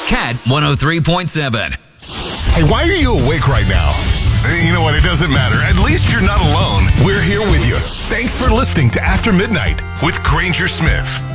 Cat 103.7. Hey, why are you awake right now? You know what? It doesn't matter. At least you're not alone. We're here with you. Thanks for listening to After Midnight with Granger Smith.